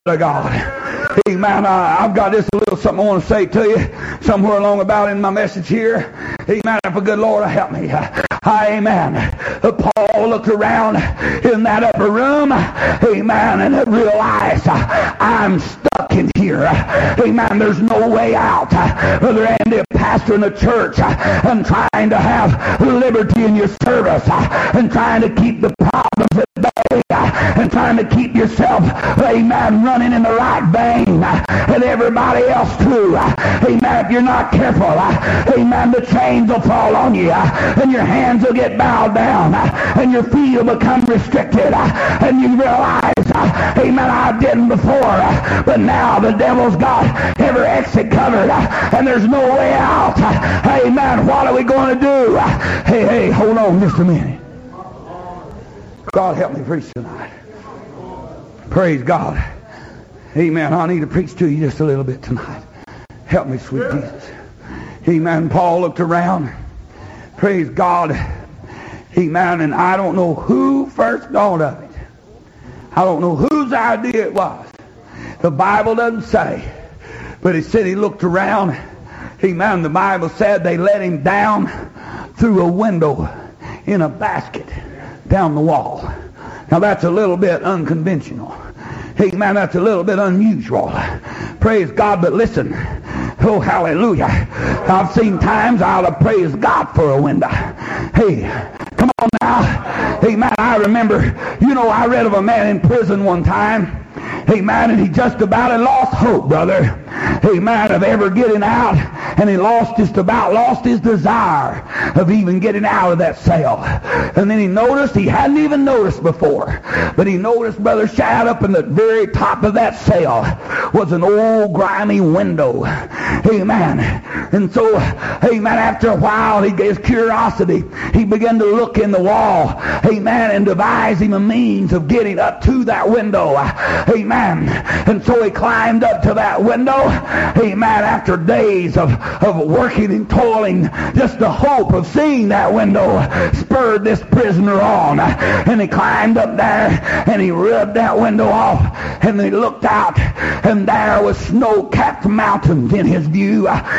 of God. Amen. I've got just a little something I want to say to you somewhere along about in my message here. Amen. If a good Lord will help me. Amen. Paul looked around in that upper room. Amen. And realized I'm stuck in here. Amen. There's no way out. Brother Andy, a pastor in the church, and trying to have liberty in your service, and trying to keep the problems at bay, and trying to keep yourself, amen, running in the right vein, and everybody else too. Amen. If you're not careful, amen, the chains will fall on you, and your hands will get bowed down, and your feet will become restricted, and you realize, amen, I didn't before, but now the devil's got every exit covered, and there's no way out. Amen. What are we going to do? Hey, hold on just a minute. God help me preach tonight. Praise God. Amen. I need to preach to you just a little bit tonight. Help me, sweet Jesus. Amen. Paul looked around. Praise God. Amen. And I don't know who first thought of it. I don't know whose idea it was. The Bible doesn't say. But it said he looked around. Amen. The Bible said they let him down through a window in a basket down the wall. Now that's a little bit unconventional. Amen. That's a little bit unusual. Praise God. But listen. Oh, hallelujah. I've seen times I ought to praise God for a window. Hey, come on now. Amen. I remember, I read of a man in prison one time. Amen. And he just about had lost hope, brother. Amen. Of ever getting out. And he lost his desire of even getting out of that cell. And then he noticed, he hadn't even noticed before, but he noticed, Brother Shad, up in the very top of that cell was an old grimy window. Amen. And so, amen, after a while, his curiosity, he began to look in the wall. Amen. And devise him a means of getting up to that window. Amen. And so he climbed up to that window. Amen. After days of working and toiling, just the hope of seeing that window spurred this prisoner on. And he climbed up there and he rubbed that window off, and he looked out, and there was snow-capped mountains in his view.